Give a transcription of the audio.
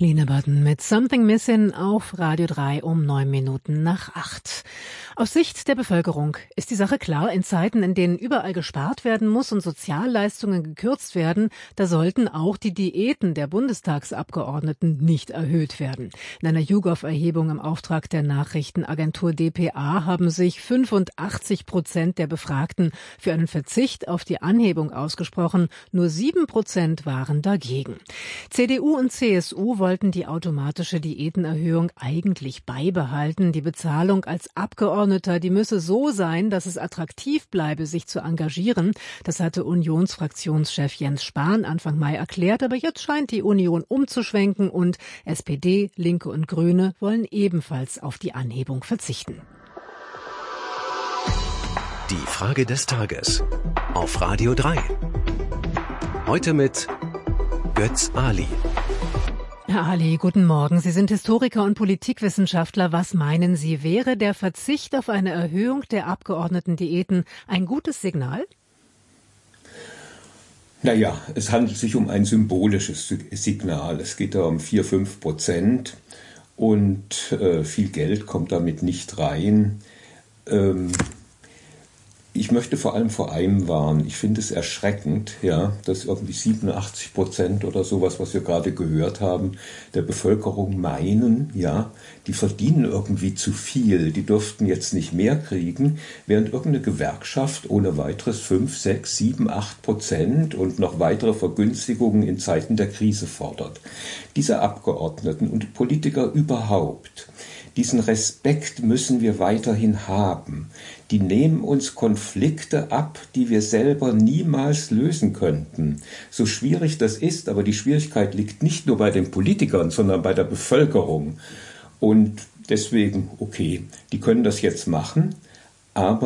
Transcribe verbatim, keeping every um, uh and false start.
Lena Button mit Something Missing auf Radio drei um neun Minuten nach acht. Aus Sicht der Bevölkerung ist die Sache klar: In Zeiten, in denen überall gespart werden muss und Sozialleistungen gekürzt werden, da sollten auch die Diäten der Bundestagsabgeordneten nicht erhöht werden. In einer YouGov-Erhebung im Auftrag der Nachrichtenagentur d p a haben sich fünfundachtzig Prozent der Befragten für einen Verzicht auf die Anhebung ausgesprochen. Nur sieben Prozent waren dagegen. C D U und C S U wollten die automatische Diätenerhöhung eigentlich beibehalten. Die Bezahlung als Abgeordneter, die müsse so sein, dass es attraktiv bleibe, sich zu engagieren. Das hatte Unionsfraktionschef Jens Spahn Anfang Mai erklärt. Aber jetzt scheint die Union umzuschwenken und S P D, Linke und Grüne wollen ebenfalls auf die Anhebung verzichten. Die Frage des Tages auf Radio drei. Heute mit Götz Ali. Herr Ali, guten Morgen. Sie sind Historiker und Politikwissenschaftler. Was meinen Sie, wäre der Verzicht auf eine Erhöhung der Abgeordnetendiäten ein gutes Signal? Naja, es handelt sich um ein symbolisches Signal. Es geht da um vier, fünf Prozent und äh, viel Geld kommt damit nicht rein. Ähm, Ich möchte vor allem vor einem warnen. Ich finde es erschreckend, ja, dass irgendwie siebenundachtzig Prozent oder sowas, was wir gerade gehört haben, der Bevölkerung meinen, ja, die verdienen irgendwie zu viel, die dürften jetzt nicht mehr kriegen, während irgendeine Gewerkschaft ohne weiteres fünf, sechs, sieben, acht Prozent und noch weitere Vergünstigungen in Zeiten der Krise fordert. Diese Abgeordneten und Politiker überhaupt, diesen Respekt müssen wir weiterhin haben. Die nehmen uns Konflikte ab, die wir selber niemals lösen könnten. So schwierig das ist, aber die Schwierigkeit liegt nicht nur bei den Politikern, sondern bei der Bevölkerung. Und deswegen, okay, die können das jetzt machen, aber